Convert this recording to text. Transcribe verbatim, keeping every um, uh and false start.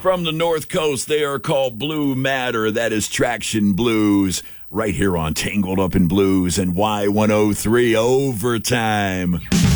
from the North Coast. They are called Blue Matter. That is Traction Blues right here on Tangled Up in Blues and Y one oh three Overtime.